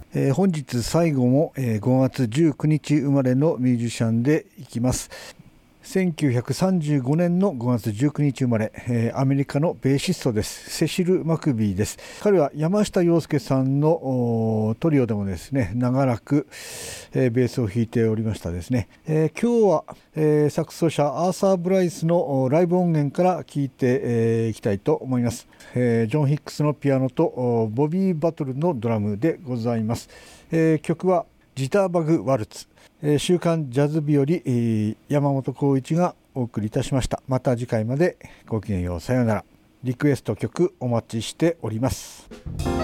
本日最後も、5月19日生まれのミュージシャンでいきます。1935年の5月19日生まれ、アメリカのベーシストです。セシル・マクビーです。彼は山下洋輔さんのトリオでもですね、長らく、ベースを弾いておりましたですね。今日は、サックス奏者アーサー・ブライスのライブ音源から聴いていきたいと思います。ジョン・ヒックスのピアノとボビー・バトルのドラムでございます。曲はジターバグ・ワルツ。週刊ジャズ日和、山本浩一がお送りいたしました。また次回までごきげんよう。さようなら。リクエスト曲お待ちしております。